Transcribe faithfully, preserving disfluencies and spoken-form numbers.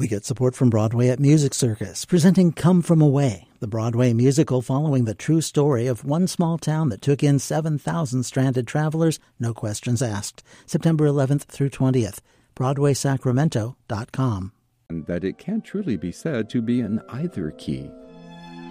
We get support from Broadway at Music Circus, presenting Come From Away, the Broadway musical following the true story of one small town that took in seven thousand stranded travelers, no questions asked. September eleventh through twentieth. Broadway Sacramento dot com. And that it can't truly be said to be in either key.